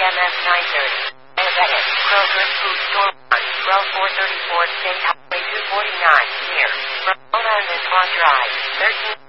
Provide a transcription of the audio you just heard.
EMS 930. Diabetic. Kroger Food Store 1, 12434 State Highway 249, near Ramona and Swan Drive, 13.